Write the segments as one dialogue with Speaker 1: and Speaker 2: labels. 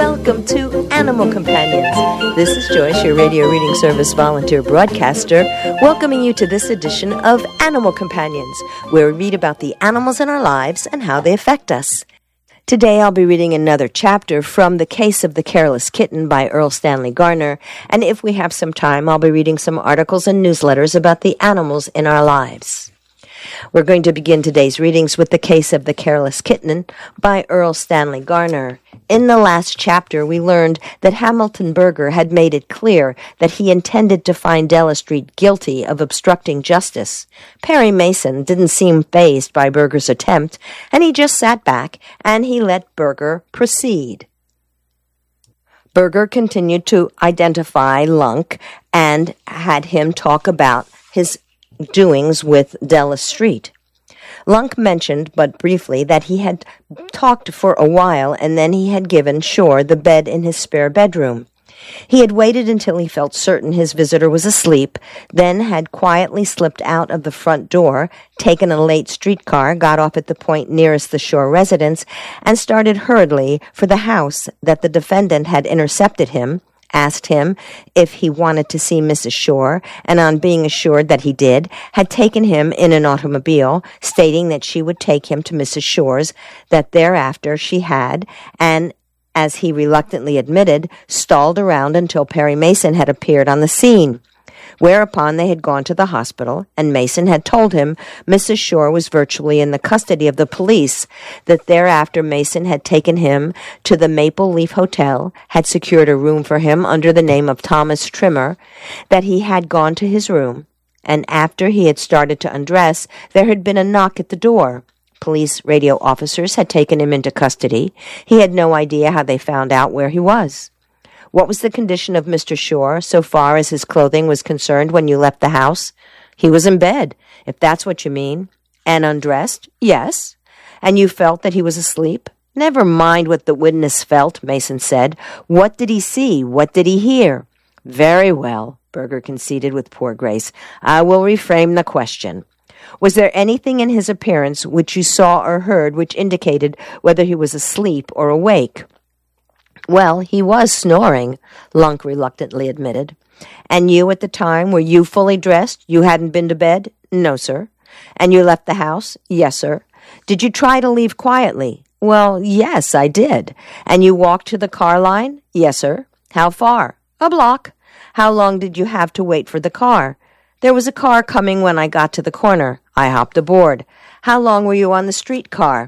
Speaker 1: welcome to Animal Companions. This is Joyce, your radio reading service volunteer broadcaster, welcoming you to this edition of Animal Companions, where we read about the animals in our lives and how they affect us. Today I'll be reading another chapter from The Case of the Careless Kitten by Earl Stanley Garner, and if we have some time, I'll be reading some articles and newsletters about the animals in our lives. We're going to begin today's readings with The Case of the Careless Kitten by Earl Stanley Garner. In the last chapter, we learned that Hamilton Berger had made it clear that he intended to find Della Street guilty of obstructing justice. Perry Mason didn't seem fazed by Berger's attempt, and he just sat back and he let Berger proceed. Berger continued to identify Lunk and had him talk about his doings with Della Street. Lunk mentioned, but briefly, that he had talked for a while and then he had given Shore the bed in his spare bedroom. He had waited until he felt certain his visitor was asleep, then had quietly slipped out of the front door, taken a late streetcar, got off at the point nearest the Shore residence, and started hurriedly for the house that the defendant had intercepted him, asked him if he wanted to see Mrs. Shore, and on being assured that he did, had taken him in an automobile, stating that she would take him to Mrs. Shore's, that thereafter she had, and as he reluctantly admitted, stalled around until Perry Mason had appeared on the scene. Whereupon they had gone to the hospital, and Mason had told him Mrs. Shore was virtually in the custody of the police, that thereafter Mason had taken him to the Maple Leaf Hotel, had secured a room for him under the name of Thomas Trimmer, that he had gone to his room, and after he had started to undress, there had been a knock at the door. Police radio officers had taken him into custody. He had no idea how they found out where he was. What was the condition of Mr. Shore so far as his clothing was concerned when you left the house? He was in bed, if that's what you mean. And undressed? Yes. And you felt that he was asleep? Never mind what the witness felt, Mason said. What did he see? What did he hear? Very well, Berger conceded with poor grace. I will reframe the question. Was there anything in his appearance which you saw or heard which indicated whether he was asleep or awake? Well, he was snoring, Lunk reluctantly admitted. And you at the time, were you fully dressed? You hadn't been to bed? No, sir. And you left the house? Yes, sir. Did you try to leave quietly? Well, yes, I did. And you walked to the car line? Yes, sir. How far? A block. How long did you have to wait for the car? There was a car coming when I got to the corner. I hopped aboard. How long were you on the streetcar?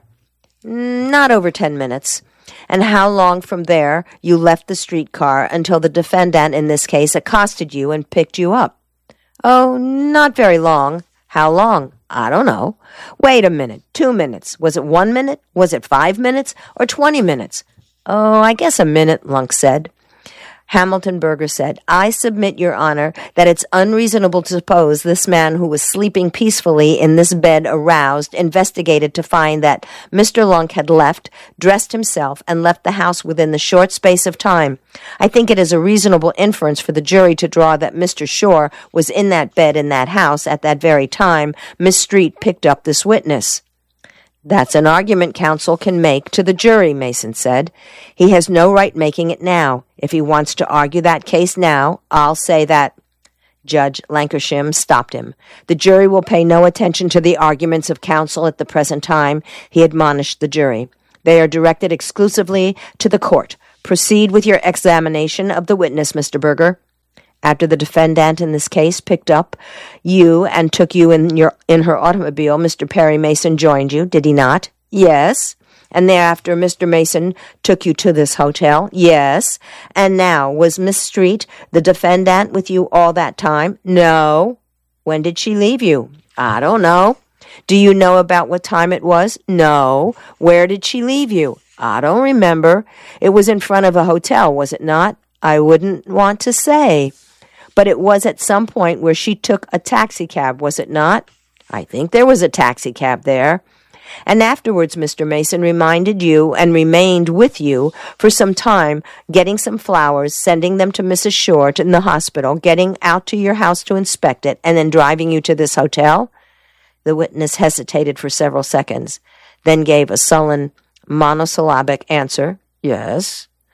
Speaker 1: Not over 10 minutes. And how long from there you left the streetcar until the defendant in this case accosted you and picked you up? Oh, not very long. How long? I don't know. Wait a minute. 2 minutes. Was it 1 minute? Was it 5 minutes? Or 20 minutes? Oh, I guess a minute, Lunk said. Hamilton Berger said, I submit, Your Honor, that it's unreasonable to suppose this man who was sleeping peacefully in this bed aroused, investigated to find that Mr. Lunk had left, dressed himself, and left the house within the short space of time. I think it is a reasonable inference for the jury to draw that Mr. Shore was in that bed in that house at that very time Miss Street picked up this witness. That's an argument counsel can make to the jury, Mason said. He has no right making it now. If he wants to argue that case now, I'll say that. Judge Lankershim stopped him. The jury will pay no attention to the arguments of counsel at the present time, he admonished the jury. They are directed exclusively to the court. Proceed with your examination of the witness, Mr. Berger. After the defendant in this case picked up you and took you in her automobile, Mr. Perry Mason joined you, did he not? Yes. And thereafter Mr. Mason took you to this hotel? Yes. And now, was Miss Street, the defendant, with you all that time? No. When did she leave you? I don't know. Do you know about what time it was? No. Where did she leave you? I don't remember. It was in front of a hotel, was it not? I wouldn't want to say. But it was at some point where she took a taxicab, was it not? I think there was a taxicab there. And afterwards, Mr. Mason reminded you and remained with you for some time, getting some flowers, sending them to Mrs. Shore in the hospital, getting out to your house to inspect it, and then driving you to this hotel? The witness hesitated for several seconds, then gave a sullen, monosyllabic answer, yes.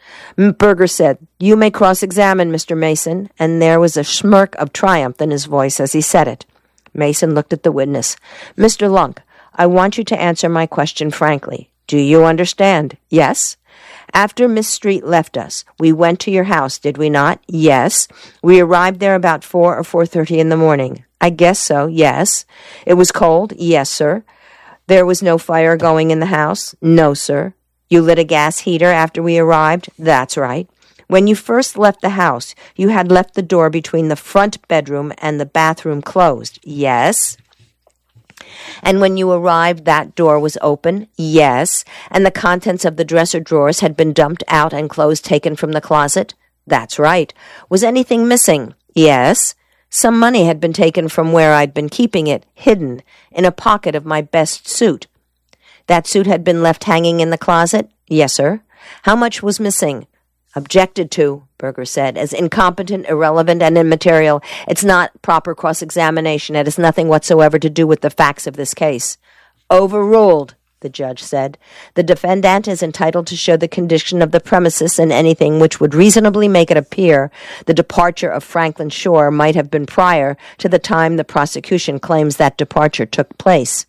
Speaker 1: Berger said, "You may cross-examine, Mr. Mason," and there was a smirk of triumph in his voice as he said it. Mason looked at the witness. "Mr. Lunk, I want you to answer my question frankly. Do you understand?" "Yes." "After Miss Street left us, we went to your house, did we not?" "Yes." "We arrived there about 4 or 4:30 in the morning." "I guess so, yes." "It was cold?" "Yes, sir." "There was no fire going in the house?" "No, sir." "You lit a gas heater after we arrived?" "That's right." "When you first left the house, you had left the door between the front bedroom and the bathroom closed?" "Yes." "And when you arrived, that door was open?" "Yes." "And the contents of the dresser drawers had been dumped out and clothes taken from the closet?" "That's right." "Was anything missing?" "Yes." "Some money had been taken from where I'd been keeping it, hidden, in a pocket of my best suit." "That suit had been left hanging in the closet?" "Yes, sir." "How much was missing?" "Objected to," Berger said, "as incompetent, irrelevant, and immaterial. It's not proper cross-examination. It has nothing whatsoever to do with the facts of this case." "Overruled," the judge said. "The defendant is entitled to show the condition of the premises and anything which would reasonably make it appear the departure of Franklin Shore might have been prior to the time the prosecution claims that departure took place."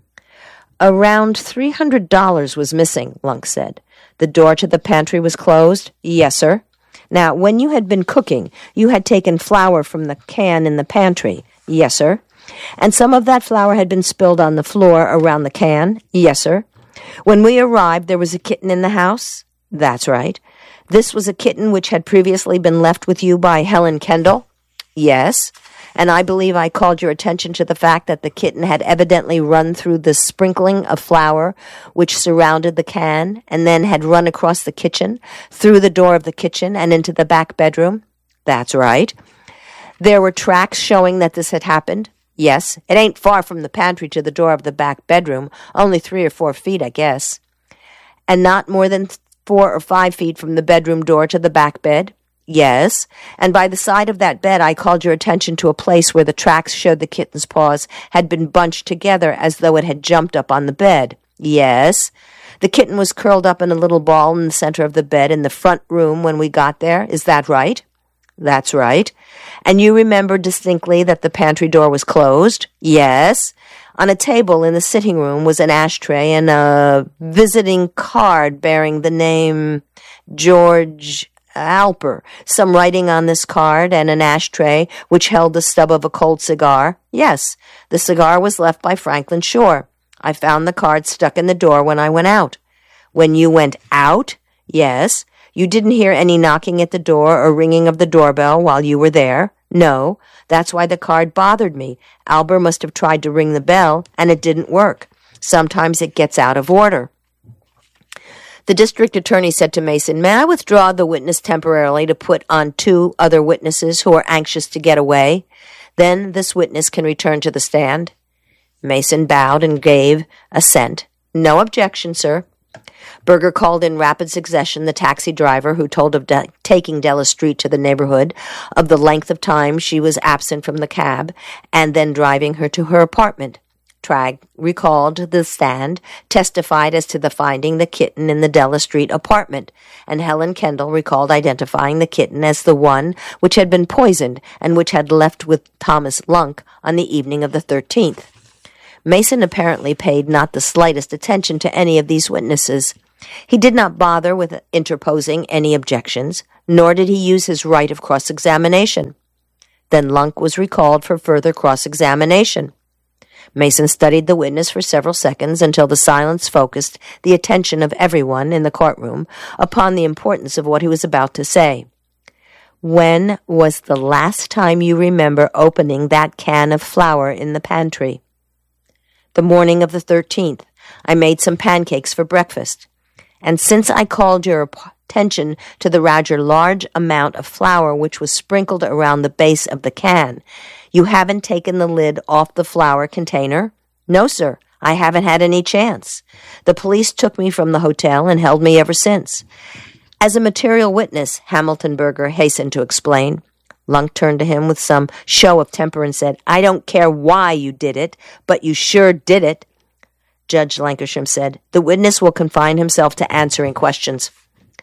Speaker 1: "Around $300 was missing," Lunk said. "The door to the pantry was closed?" "Yes, sir." "Now, when you had been cooking, you had taken flour from the can in the pantry?" "Yes, sir." "And some of that flour had been spilled on the floor around the can?" "Yes, sir." "When we arrived, there was a kitten in the house?" "That's right." "This was a kitten which had previously been left with you by Helen Kendall?" "Yes." "And I believe I called your attention to the fact that the kitten had evidently run through the sprinkling of flour which surrounded the can, and then had run across the kitchen, through the door of the kitchen, and into the back bedroom?" "That's right." "There were tracks showing that this had happened?" "Yes. It ain't far from the pantry to the door of the back bedroom, only 3 or 4 feet, I guess." "And not more than 4 or 5 feet from the bedroom door to the back bed?" "Yes." "And by the side of that bed, I called your attention to a place where the tracks showed the kitten's paws had been bunched together as though it had jumped up on the bed?" "Yes." "The kitten was curled up in a little ball in the center of the bed in the front room when we got there. Is that right?" "That's right." "And you remember distinctly that the pantry door was closed?" "Yes." "On a table in the sitting room was an ashtray and a visiting card bearing the name George Alper. Some writing on this card and an ashtray which held the stub of a cold cigar?" "Yes." "The cigar was left by Franklin Shore. I found the card stuck in the door when I went out." "When you went out?" "Yes." "You didn't hear any knocking at the door or ringing of the doorbell while you were there?" "No. That's why the card bothered me. Albert must have tried to ring the bell, and it didn't work. Sometimes it gets out of order." The district attorney said to Mason, "May I withdraw the witness temporarily to put on 2 other witnesses who are anxious to get away? Then this witness can return to the stand." Mason bowed and gave assent. "No objection, sir." Berger called in rapid succession the taxi driver who told of taking Della Street to the neighborhood, of the length of time she was absent from the cab, and then driving her to her apartment. Tragg recalled the stand, testified as to the finding the kitten in the Della Street apartment, and Helen Kendall recalled identifying the kitten as the one which had been poisoned and which had left with Thomas Lunk on the evening of the 13th. Mason apparently paid not the slightest attention to any of these witnesses. He did not bother with interposing any objections, nor did he use his right of cross-examination. Then Lunk was recalled for further cross-examination. Mason studied the witness for several seconds until the silence focused the attention of everyone in the courtroom upon the importance of what he was about to say. "When was the last time you remember opening that can of flour in the pantry?" "The morning of the 13th. I made some pancakes for breakfast." "And since I called your attention to the rather large amount of flour which was sprinkled around the base of the can, you haven't taken the lid off the flour container?" "No, sir. I haven't had any chance. The police took me from the hotel and held me ever since." As a material witness, Hamilton Berger hastened to explain. Lunk turned to him with some show of temper and said, "I don't care why you did it, but you sure did it." Judge Lankershim said, "The witness will confine himself to answering questions."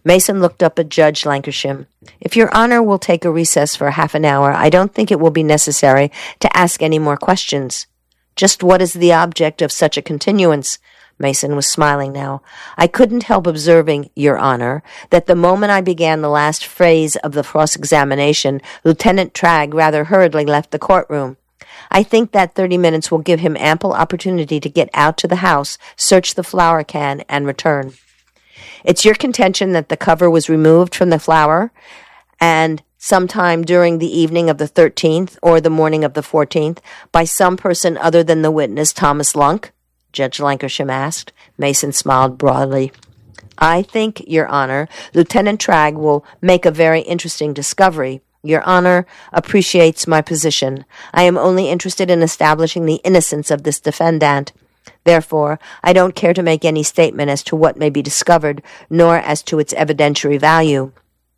Speaker 1: Mason looked up at Judge Lankershim. If Your Honor will take a recess for half an hour, I don't think it will be necessary to ask any more questions. Just what is the object of such a continuance? Mason was smiling now. I couldn't help observing, Your Honor, that the moment I began the last phrase of the cross-examination, Lieutenant Tragg rather hurriedly left the courtroom. I think that 30 minutes will give him ample opportunity to get out to the house, search the flour can, and return. It's your contention that the cover was removed from the flour and sometime during the evening of the 13th or the morning of the 14th by some person other than the witness, Thomas Lunk? Judge Lankershim asked. Mason smiled broadly. I think, Your Honor, Lieutenant Tragg will make a very interesting discovery. Your Honor appreciates my position. I am only interested in establishing the innocence of this defendant. Therefore, I don't care to make any statement as to what may be discovered, nor as to its evidentiary value.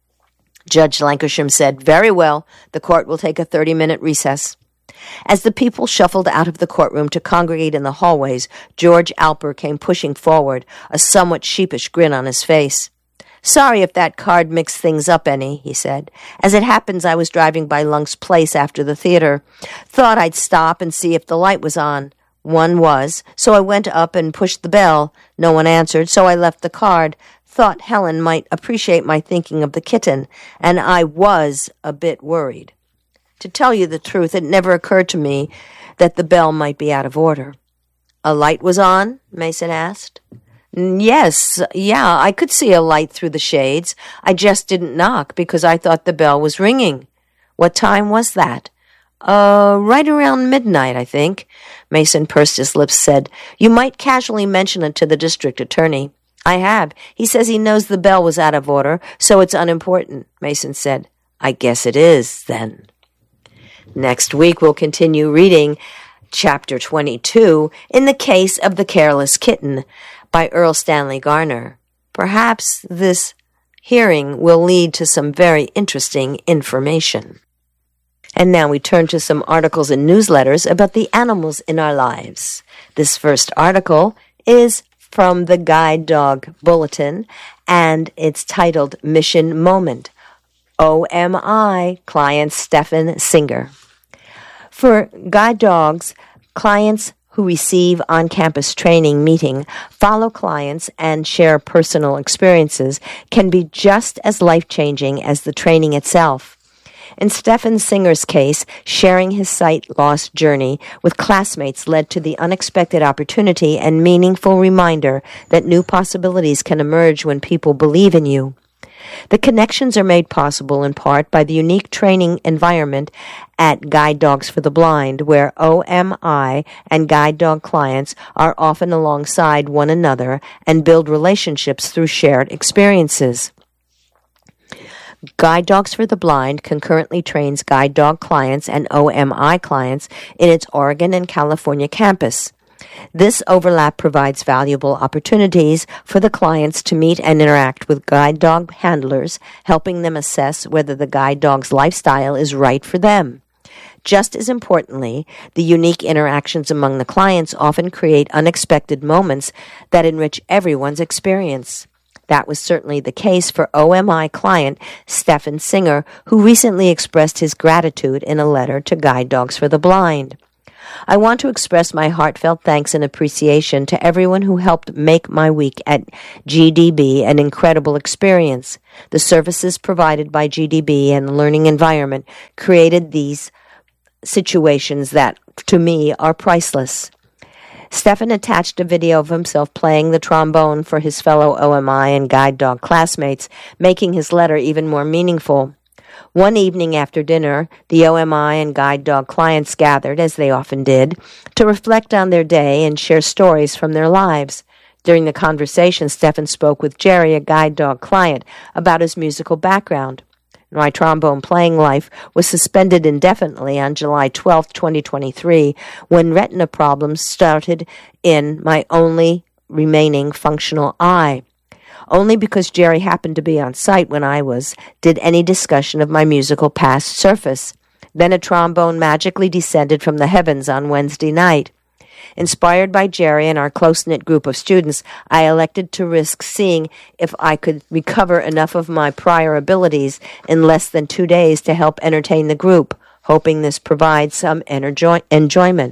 Speaker 1: Judge Lankershim said, Very well, the court will take a 30-minute recess. As the people shuffled out of the courtroom to congregate in the hallways, George Alper came pushing forward, a somewhat sheepish grin on his face. Sorry if that card mixed things up any, he said. As it happens, I was driving by Lunk's place after the theater. Thought I'd stop and see if the light was on. One was, so I went up and pushed the bell. No one answered, so I left the card. Thought Helen might appreciate my thinking of the kitten, and I was a bit worried. To tell you the truth, it never occurred to me that the bell might be out of order. A light was on? Mason asked. Yes, I could see a light through the shades. I just didn't knock because I thought the bell was ringing. What time was that? Right around midnight, I think. Mason pursed his lips, said, You might casually mention it to the district attorney. I have. He says he knows the bell was out of order, so it's unimportant, Mason said. I guess it is, then. Next week, we'll continue reading Chapter 22, In the Case of the Careless Kitten, by Earl Stanley Garner. Perhaps this hearing will lead to some very interesting information. And now we turn to some articles and newsletters about the animals in our lives. This first article is from the Guide Dog Bulletin, and it's titled Mission Moment. OMI, client Stefan Singer. For guide dogs, clients who receive on-campus training meeting, follow clients, and share personal experiences can be just as life-changing as the training itself. In Stefan Singer's case, sharing his sight-loss journey with classmates led to the unexpected opportunity and meaningful reminder that new possibilities can emerge when people believe in you. The connections are made possible in part by the unique training environment at Guide Dogs for the Blind, where OMI and guide dog clients are often alongside one another and build relationships through shared experiences. Guide Dogs for the Blind concurrently trains guide dog clients and OMI clients in its Oregon and California campus. This overlap provides valuable opportunities for the clients to meet and interact with guide dog handlers, helping them assess whether the guide dog's lifestyle is right for them. Just as importantly, the unique interactions among the clients often create unexpected moments that enrich everyone's experience. That was certainly the case for OMI client Stefan Singer, who recently expressed his gratitude in a letter to Guide Dogs for the Blind. I want to express my heartfelt thanks and appreciation to everyone who helped make my week at GDB an incredible experience. The services provided by GDB and the learning environment created these situations that, to me, are priceless. Stefan attached a video of himself playing the trombone for his fellow OMI and guide dog classmates, making his letter even more meaningful. One evening after dinner, the OMI and guide dog clients gathered, as they often did, to reflect on their day and share stories from their lives. During the conversation, Stefan spoke with Jerry, a guide dog client, about his musical background. My trombone playing life was suspended indefinitely on July 12, 2023, when retina problems started in my only remaining functional eye. Only because Jerry happened to be on site when I was, did any discussion of my musical past surface. Then a trombone magically descended from the heavens on Wednesday night. Inspired by Jerry and our close-knit group of students, I elected to risk seeing if I could recover enough of my prior abilities in less than 2 days to help entertain the group, hoping this provides some enjoyment.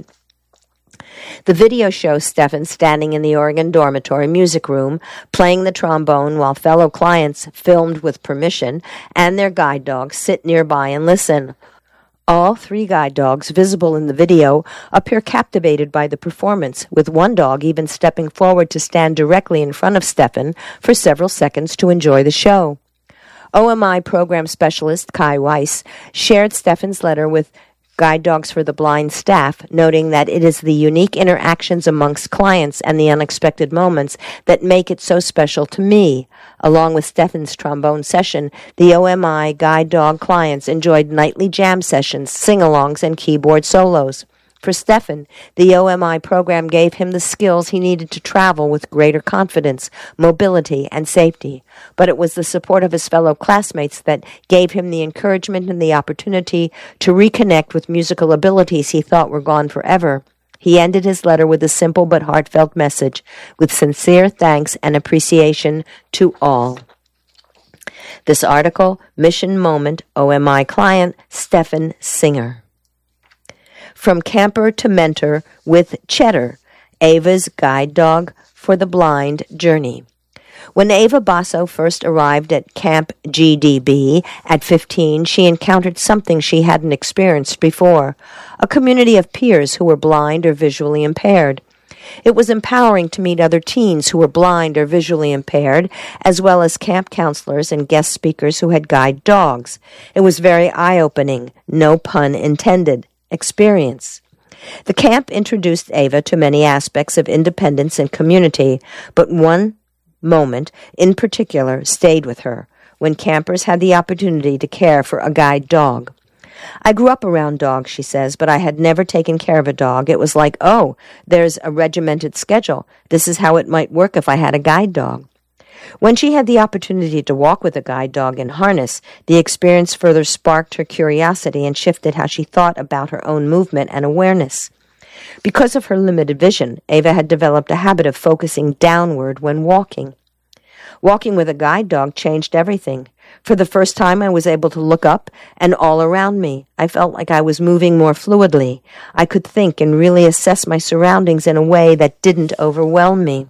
Speaker 1: The video shows Stephen standing in the Oregon dormitory music room, playing the trombone while fellow clients, filmed with permission, and their guide dogs sit nearby and listen. All 3 guide dogs visible in the video appear captivated by the performance, with one dog even stepping forward to stand directly in front of Stephen for several seconds to enjoy the show. OMI program specialist Kai Weiss shared Stephen's letter with Guide Dogs for the Blind staff, noting that it is the unique interactions amongst clients and the unexpected moments that make it so special to me. Along with Stephen's trombone session, the OMI Guide Dog clients enjoyed nightly jam sessions, sing-alongs, and keyboard solos. For Stephen, the OMI program gave him the skills he needed to travel with greater confidence, mobility, and safety. But it was the support of his fellow classmates that gave him the encouragement and the opportunity to reconnect with musical abilities he thought were gone forever. He ended his letter with a simple but heartfelt message, with sincere thanks and appreciation to all. This article, Mission Moment, OMI client, Stephen Singer. From Camper to Mentor with Cheddar, Ava's Guide Dog for the Blind Journey. When Ava Basso first arrived at Camp GDB at 15, she encountered something she hadn't experienced before, a community of peers who were blind or visually impaired. It was empowering to meet other teens who were blind or visually impaired, as well as camp counselors and guest speakers who had guide dogs. It was very eye-opening, no pun intended, experience. The camp introduced Ava to many aspects of independence and community, but one moment in particular stayed with her, when campers had the opportunity to care for a guide dog. I grew up around dogs, she says, but I had never taken care of a dog. It was like, oh, there's a regimented schedule. This is how it might work if I had a guide dog. When she had the opportunity to walk with a guide dog in harness, the experience further sparked her curiosity and shifted how she thought about her own movement and awareness. Because of her limited vision, Ava had developed a habit of focusing downward when walking. Walking with a guide dog changed everything. For the first time, I was able to look up and all around me. I felt like I was moving more fluidly. I could think and really assess my surroundings in a way that didn't overwhelm me.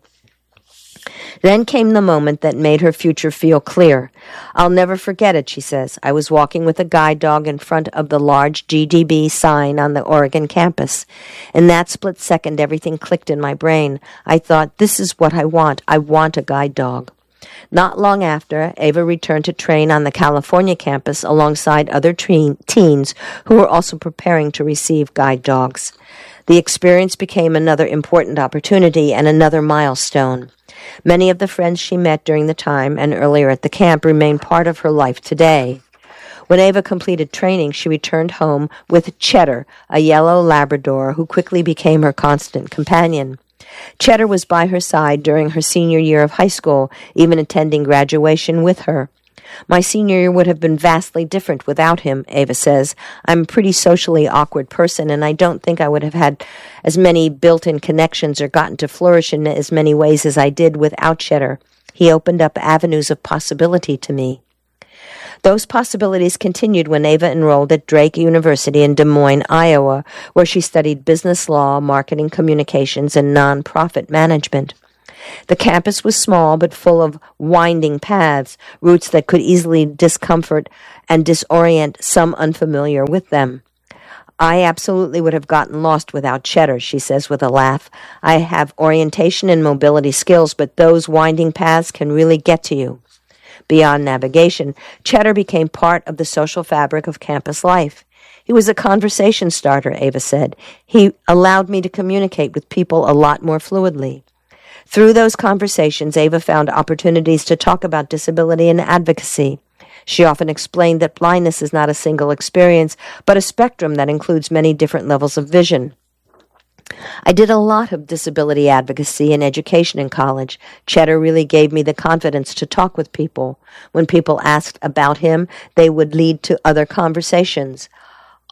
Speaker 1: Then came the moment that made her future feel clear. I'll never forget it, she says. I was walking with a guide dog in front of the large GDB sign on the Oregon campus. In that split second, everything clicked in my brain. I thought, this is what I want. I want a guide dog. Not long after, Ava returned to train on the California campus alongside other teens who were also preparing to receive guide dogs. The experience became another important opportunity and another milestone. Many of the friends she met during the time and earlier at the camp remain part of her life today. When Ava completed training, she returned home with Cheddar, a yellow Labrador who quickly became her constant companion. Cheddar was by her side during her senior year of high school, even attending graduation with her. My senior year would have been vastly different without him, Ava says. I'm a pretty socially awkward person, and I don't think I would have had as many built-in connections or gotten to flourish in as many ways as I did without Cheddar. He opened up avenues of possibility to me. Those possibilities continued when Ava enrolled at Drake University in Des Moines, Iowa, where she studied business law, marketing communications, and nonprofit management. The campus was small but full of winding paths, routes that could easily discomfort and disorient some unfamiliar with them. I absolutely would have gotten lost without Cheddar, she says with a laugh. I have orientation and mobility skills, but those winding paths can really get to you. Beyond navigation, Cheddar became part of the social fabric of campus life. He was a conversation starter, Ava said. He allowed me to communicate with people a lot more fluidly. Through those conversations, Ava found opportunities to talk about disability and advocacy. She often explained that blindness is not a single experience, but a spectrum that includes many different levels of vision. I did a lot of disability advocacy and education in college. Cheddar really gave me the confidence to talk with people. When people asked about him, they would lead to other conversations.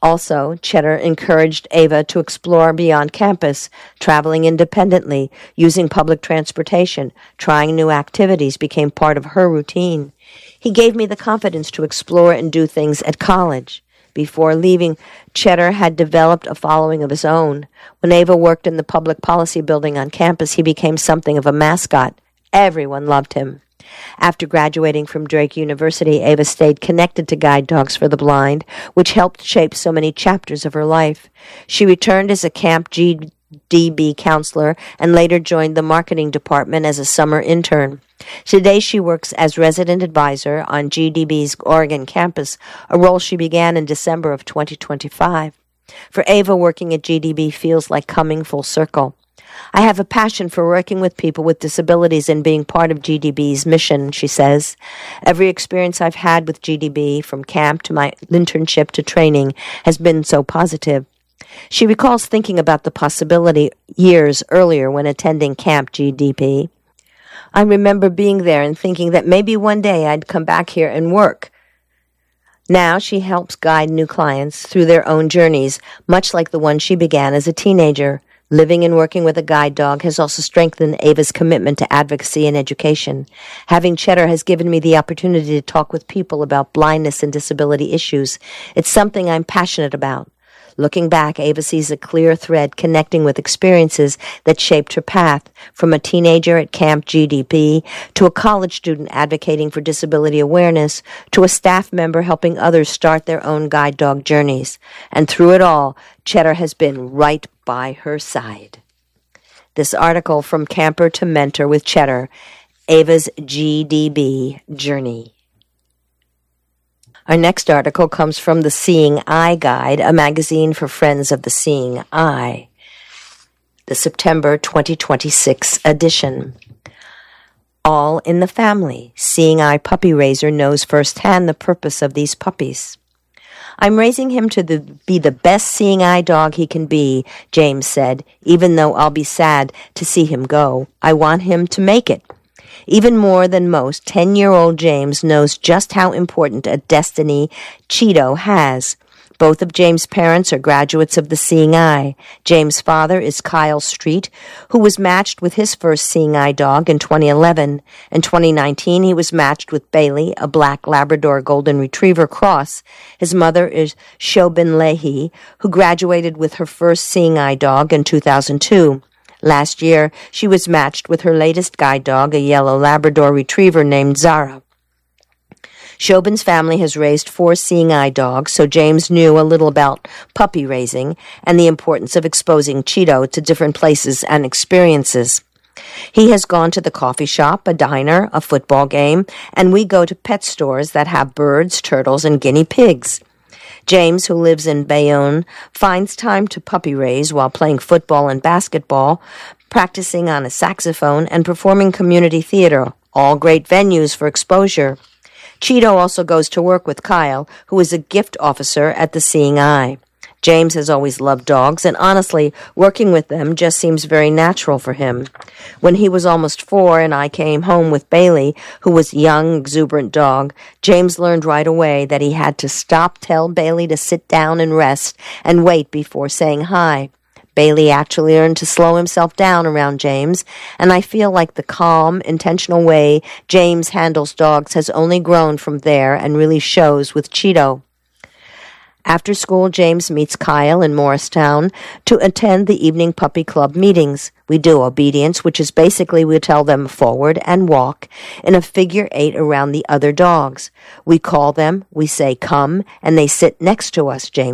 Speaker 1: Also, Cheddar encouraged Ava to explore beyond campus, traveling independently, using public transportation, trying new activities became part of her routine. He gave me the confidence to explore and do things at college. Before leaving, Cheddar had developed a following of his own. When Ava worked in the public policy building on campus, he became something of a mascot. Everyone loved him. After graduating from Drake University, Ava stayed connected to Guide Dogs for the Blind, which helped shape so many chapters of her life. She returned as a Camp GDB counselor and later joined the marketing department as a summer intern. Today she works as resident advisor on GDB's Oregon campus, a role she began in December of 2025. For Ava, working at GDB feels like coming full circle. I have a passion for working with people with disabilities and being part of GDB's mission, she says. Every experience I've had with GDB, from camp to my internship to training, has been so positive. She recalls thinking about the possibility years earlier when attending Camp GDB. I remember being there and thinking that maybe one day I'd come back here and work. Now she helps guide new clients through their own journeys, much like the one she began as a teenager. Living and working with a guide dog has also strengthened Ava's commitment to advocacy and education. Having Cheddar has given me the opportunity to talk with people about blindness and disability issues. It's something I'm passionate about. Looking back, Ava sees a clear thread connecting with experiences that shaped her path, from a teenager at Camp GDB to a college student advocating for disability awareness to a staff member helping others start their own guide dog journeys. And through it all, Cheddar has been right by her side. This article, From Camper to Mentor with Cheddar, Ava's GDB Journey. Our next article comes from the Seeing Eye Guide, a magazine for friends of the Seeing Eye, the September 2026 edition. All in the family. Seeing Eye Puppy Raiser knows firsthand the purpose of these puppies. I'm raising him to be the best seeing eye dog he can be, James said, even though I'll be sad to see him go. I want him to make it. Even more than most, 10-year-old James knows just how important a destiny Cheeto has. Both of James' parents are graduates of the Seeing Eye. James' father is Kyle Street, who was matched with his first Seeing Eye dog in 2011. In 2019, he was matched with Bailey, a black Labrador Golden Retriever cross. His mother is Shobin Leahy, who graduated with her first Seeing Eye dog in 2002. Last year, she was matched with her latest guide dog, a yellow Labrador Retriever named Zara. Shobin's family has raised 4 Seeing Eye dogs, so James knew a little about puppy raising and the importance of exposing Cheeto to different places and experiences. He has gone to the coffee shop, a diner, a football game, and we go to pet stores that have birds, turtles, and guinea pigs. James, who lives in Bayonne, finds time to puppy raise while playing football and basketball, practicing on a saxophone, and performing community theater, all great venues for exposure. Cheeto also goes to work with Kyle, who is a gift officer at the Seeing Eye. James has always loved dogs, and honestly, working with them just seems very natural for him. When he was almost 4 and I came home with Bailey, who was a young, exuberant dog, James learned right away that he had to tell Bailey to sit down and rest and wait before saying hi. Bailey actually learned to slow himself down around James, and I feel like the calm, intentional way James handles dogs has only grown from there and really shows with Cheeto. After school, James meets Kyle in Morristown to attend the evening puppy club meetings. We do obedience, which is basically we tell them forward and walk in a figure 8 around the other dogs. We call them, we say come, and they sit next to us, James